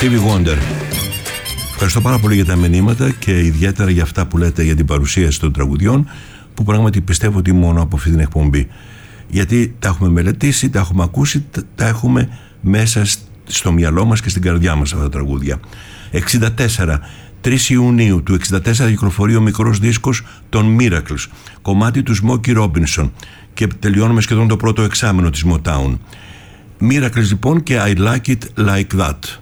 Stevie Wonder. Ευχαριστώ πάρα πολύ για τα μηνύματα και ιδιαίτερα για αυτά που λέτε για την παρουσίαση των τραγουδιών, που πράγματι πιστεύω ότι μόνο από αυτή την εκπομπή. Γιατί τα έχουμε μελετήσει, τα έχουμε ακούσει, τα έχουμε μέσα στο μυαλό μας και στην καρδιά μας αυτά τα τραγούδια. 64. 3 Ιουνίου του 64 κυκλοφορεί ο μικρός δίσκος των Miracles, κομμάτι του Smokey Robinson, και τελειώνουμε σχεδόν το πρώτο εξάμηνο της Motown. Miracles λοιπόν και I Like It Like That.